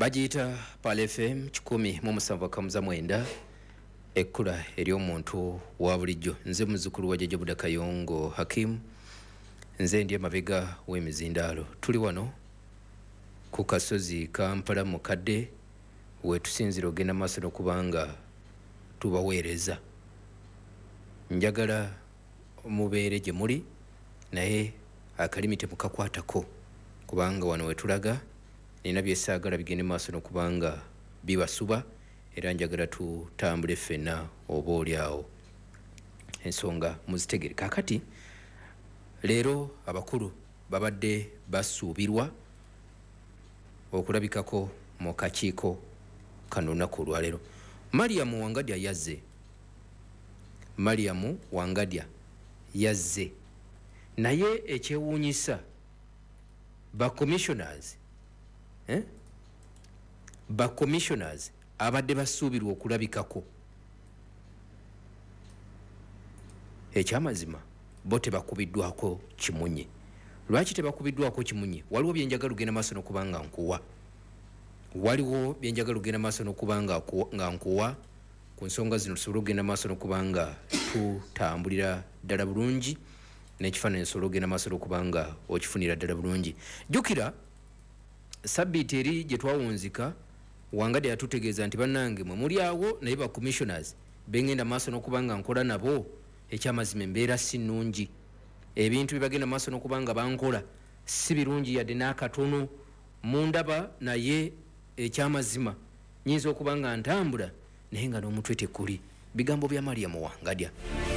Bagiyita Pal FM 107.9 ekkula eri omuntu wa bulijjo. Nze muzukulu wa Jjajja Buda Kayongo Hakim, nze ndi emabega w'emizindaalo. Tuli wano ku kasozi Kampala mukadde wetusinzira ogenda maaso n'okubanga tubaweereza. Njagala mubeere gye muli naye akalimi temukakwatako kubanga wano wetulaga nina byesaagala bigende maaso n'okubanga bibasuba era njagala tutambule ffenna oba olyawo ensonga muzitegere. Kaakati leero abakulu babadde basuubirwa okulabikako mu kakiiko kano olunaku olwaleero. Mariam Wangadya yazze. Mariam Wangadya yazze. Naye ekyewuunyisa ba commissioners abadde basuubirwa okulabikako ekyamazima bo tebakubiddwako kimunye. Lwaki tebakubiddwako kimunye? Waliwo byenjagala ogenda maaso n'okubanga nkuwa. Waliwo byenjagala ogenda maaso n'okubanga nkuwa ku nsonga zino tusobole ogenda maaso n'okubanga tutambulira ddala bulungi n'ekifaananyi nsobola ogenda maaso n'okubanga okifunira ddala bulungi. Jjukira sabbiiti eri gye twawunzika Wangadya yatutegeeza nti bannange mwe muli awo naye ba commissioners bengenda maaso n'okubanga nkola nabo ekyamazima embeera si nnungi. Ebintu bibagenda maaso n'okubanga bankola si birungi yadde n'akatono mundaba naye ekyamazima nyinza okubanga ntambula naye nga n'omutwe tekuli. Bigambo bya Mariam Wangadya.